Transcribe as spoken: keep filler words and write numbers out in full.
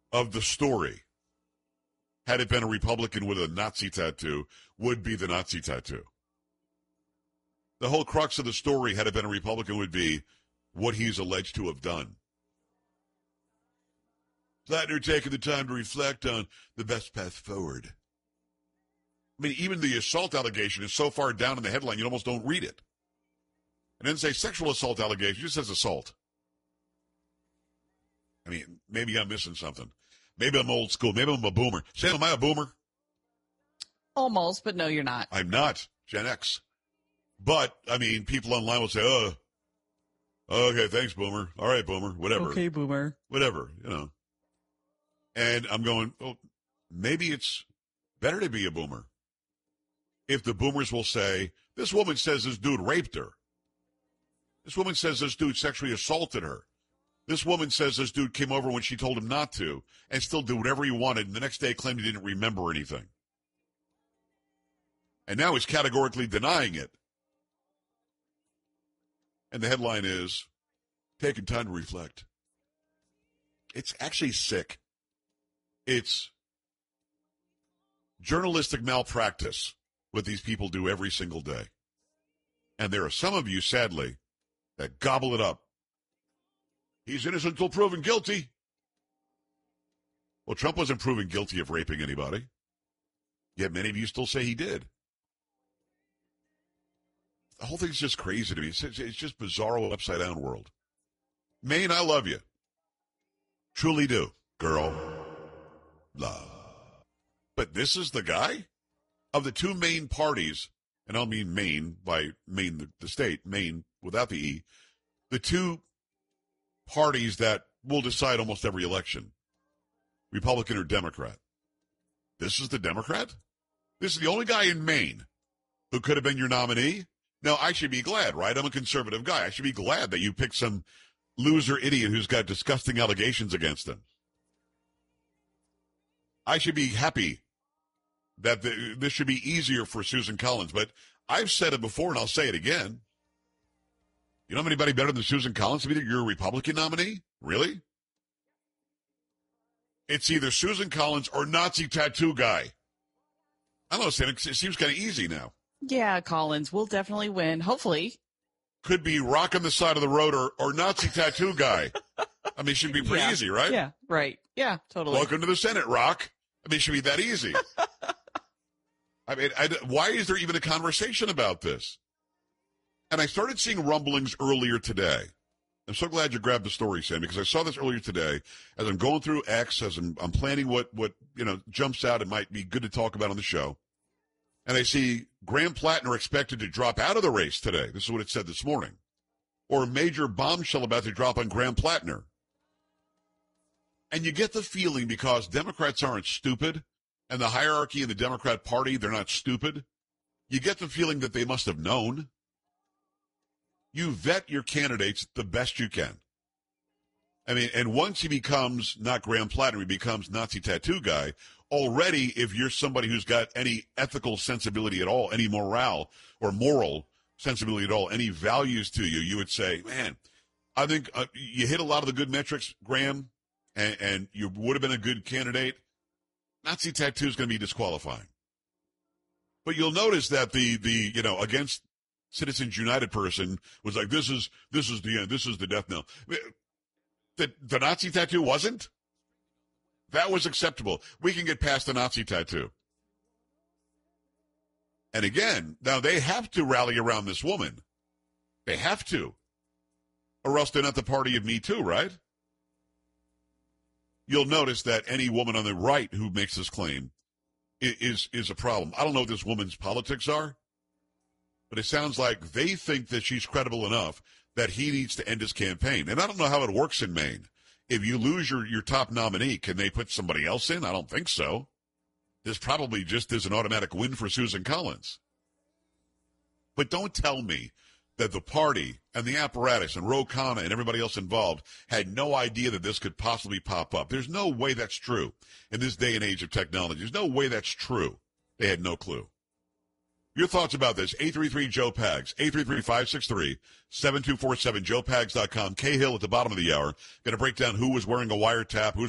of the story, had it been a Republican with a Nazi tattoo, would be the Nazi tattoo. The whole crux of the story, had it been a Republican, would be what he's alleged to have done. Flatner taking the time to reflect on the best path forward. I mean, even the assault allegation is so far down in the headline, you almost don't read it. And then say sexual assault allegation, it just says assault. I mean, maybe I'm missing something. Maybe I'm old school. Maybe I'm a boomer. Sam, am I a boomer? Almost, but no, you're not. I'm not. Gen X. But, I mean, people online will say, oh, okay, thanks, boomer. All right, boomer. Whatever. Okay, boomer. Whatever, you know. And I'm going, oh, maybe it's better to be a boomer. If the boomers will say, this woman says this dude raped her. This woman says this dude sexually assaulted her. This woman says this dude came over when she told him not to and still did whatever he wanted, and the next day claimed he didn't remember anything. And now he's categorically denying it. And the headline is, taking time to reflect. It's actually sick. It's journalistic malpractice, what these people do every single day. And there are some of you, sadly, that gobble it up. He's innocent until proven guilty. Well, Trump wasn't proven guilty of raping anybody. Yet many of you still say he did. The whole thing's just crazy to me. It's, it's just bizarro, upside-down world. Maine, I love you. Truly do. Girl. Love. But this is the guy? Of the two main parties, and I don't mean Maine by Maine, the, the state, Maine without the E, the two parties that will decide almost every election, Republican or Democrat. This is the Democrat? This is the only guy in Maine who could have been your nominee? Now, I should be glad, right? I'm a conservative guy. I should be glad that you picked some loser idiot who's got disgusting allegations against him. I should be happy that the, this should be easier for Susan Collins. But I've said it before, and I'll say it again. You know anybody better than Susan Collins to be your Republican nominee? Really? It's either Susan Collins or Nazi tattoo guy. I don't know, Sam, it seems kind of easy now. Yeah, Collins will definitely win, hopefully. Could be Rock on the side of the road or, or Nazi tattoo guy. I mean, it should be pretty yeah. easy, right? Yeah, right. Yeah, totally. Welcome to the Senate, Rock. I mean, it should be that easy. I mean, I, why is there even a conversation about this? And I started seeing rumblings earlier today. I'm so glad you grabbed the story, Sam, because I saw this earlier today as I'm going through X, as I'm, I'm planning what, what, you know, jumps out and might be good to talk about on the show. And I see Graham Plattner expected to drop out of the race today. This is what it said this morning. Or a major bombshell about to drop on Graham Plattner. And you get the feeling, because Democrats aren't stupid, and the hierarchy in the Democrat Party, they're not stupid, you get the feeling that they must have known. You vet your candidates the best you can. I mean, and once he becomes not Graham Plattner, he becomes Nazi tattoo guy, already, if you're somebody who's got any ethical sensibility at all, any morale or moral sensibility at all, any values to you, you would say, man, I think uh, you hit a lot of the good metrics, Graham, and, and you would have been a good candidate. Nazi tattoo is going to be disqualifying. But you'll notice that the, the, you know, against Citizens United person was like, this is, this is the end. This is the death knell. The, the Nazi tattoo wasn't? That was acceptable. We can get past the Nazi tattoo. And again, now they have to rally around this woman. They have to. Or else they're not the party of Me Too, right? You'll notice that any woman on the right who makes this claim is, is a problem. I don't know what this woman's politics are, but it sounds like they think that she's credible enough that he needs to end his campaign. And I don't know how it works in Maine. If you lose your, your top nominee, can they put somebody else in? I don't think so. This probably just is an automatic win for Susan Collins. But don't tell me that the party and the apparatus and Ro Khanna and everybody else involved had no idea that this could possibly pop up. There's no way that's true in this day and age of technology. There's no way that's true. They had no clue. Your thoughts about this, eight three three, Joe Pags, eight three three, five six three, seven two four seven, joe pags dot com. Cahill at the bottom of the hour. Going to break down who was wearing a wiretap, who's